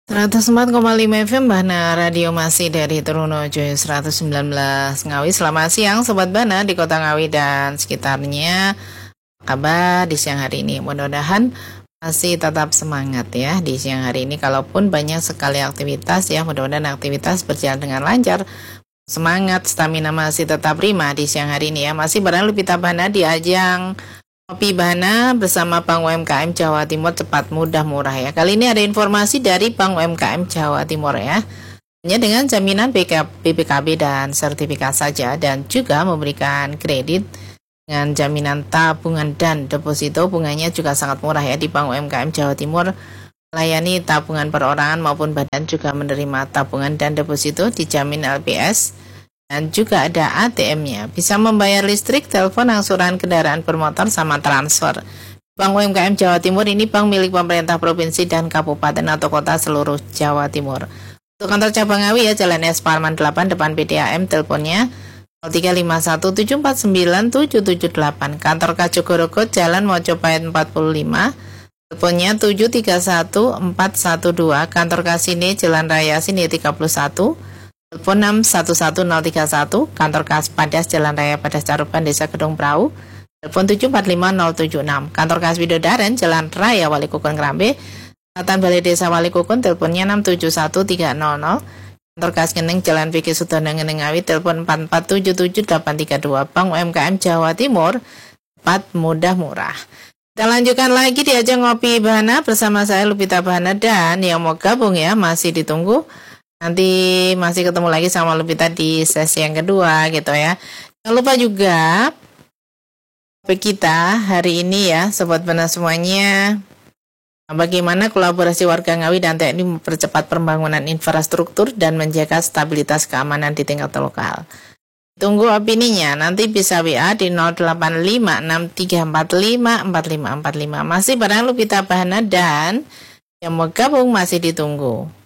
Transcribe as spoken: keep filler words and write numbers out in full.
seratus empat koma lima F M Bana Radio masih dari Trunojoyo seratus sembilan belas Ngawi. Selamat siang Sobat Bana di Kota Ngawi dan sekitarnya. Kabar di siang hari ini, mudah-mudahan masih tetap semangat ya di siang hari ini. Kalaupun banyak sekali aktivitas ya, mudah-mudahan aktivitas berjalan dengan lancar. Semangat, stamina masih tetap prima di siang hari ini ya. Masih bareng Lupita Bana di ajang Kopi Bana bersama Bank U M K M Jawa Timur, cepat, mudah, murah ya. Kali ini ada informasi dari Bank U M K M Jawa Timur ya. Hanya dengan jaminan B K B P K B dan sertifikat saja, dan juga memberikan kredit dengan jaminan tabungan dan deposito. Bunganya juga sangat murah ya di Bank U M K M Jawa Timur. Melayani tabungan perorangan maupun badan, juga menerima tabungan dan deposito, dijamin L P S. Dan juga ada A T M-nya, bisa membayar listrik, telepon, angsuran kendaraan bermotor, sama transfer. Bank U M K M Jawa Timur ini bank milik pemerintah provinsi dan kabupaten atau kota seluruh Jawa Timur. Untuk kantor cabang Ngawi ya, Jalan S. Parman delapan, depan P D A M, teleponnya nol tiga lima satu tujuh empat sembilan tujuh tujuh delapan. Kantor Kacugorokot, Jalan Mojopahit empat puluh lima, teleponnya tujuh tiga satu empat satu dua. Kantor Kasine, Jalan Raya Sini tiga puluh satu, telepon enam satu satu nol tiga satu. Kantor Kas Padas, Jalan Raya Padas Caruban, Desa Gedung Prau, telepon tujuh empat lima nol tujuh enam. Kantor Kas Widodaren, Jalan Raya Wali Kukun Kerambe, Selatan Balai Desa Wali Kukun, teleponnya enam tujuh satu tiga nol nol. Kantor Kas Ngeneng, Jalan Fikri Sutono Ngeneng Ngawi, telepon empat empat tujuh tujuh delapan tiga dua. Bank U M K M Jawa Timur, cepat, mudah, murah. Kita lanjutkan lagi di ajang Ngopi Bana bersama saya Lupita Bana, dan yang mau gabung ya masih ditunggu. Nanti masih ketemu lagi sama Lupita di sesi yang kedua gitu ya. Jangan lupa juga kita hari ini ya Sobat Bana semuanya, bagaimana kolaborasi warga Ngawi dan T N I mempercepat pembangunan infrastruktur dan menjaga stabilitas keamanan di tingkat lokal. Tunggu opininya, nanti bisa W A di nol delapan lima enam tiga empat lima empat lima empat lima. Masih bareng Lupita Bana dan yang mau gabung masih ditunggu.